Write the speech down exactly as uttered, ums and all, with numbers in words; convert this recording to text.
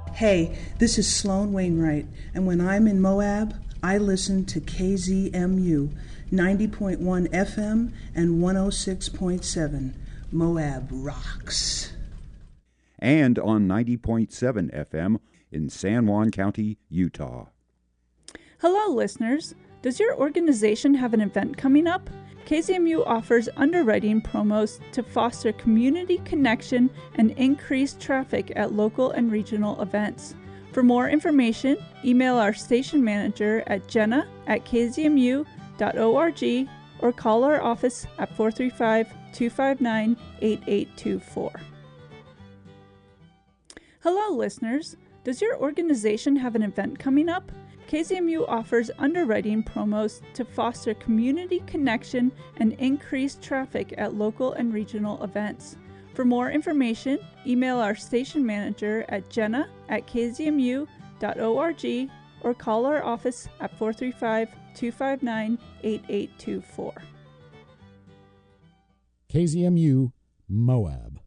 Hey, this is Sloan Wainwright, and when I'm in Moab, I listen to K Z M U, ninety point one F M and one oh six point seven. Moab rocks. And on ninety point seven F M in San Juan County, Utah. Hello, listeners. Does your organization have an event coming up? K Z M U offers underwriting promos to foster community connection and increase traffic at local and regional events. For more information, email our station manager at jenna at k z m u dot org or call our office at four three five, two five nine, eight eight two four. Hello, listeners. Does your organization have an event coming up? K Z M U offers underwriting promos to foster community connection and increase traffic at local and regional events. For more information, email our station manager at jenna at k z m u dot org or call our office at four three five, two five nine, eight eight two four. K Z M U, Moab.